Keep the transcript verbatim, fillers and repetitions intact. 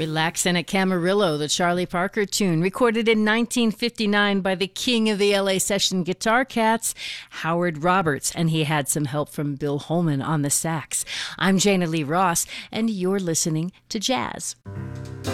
Relaxin' at Camarillo, the Charlie Parker tune, recorded in nineteen fifty-nine by the king of the L A session guitar cats, Howard Roberts, and he had some help from Bill Holman on the sax. I'm Jana Lee Ross, and you're listening to Jazz.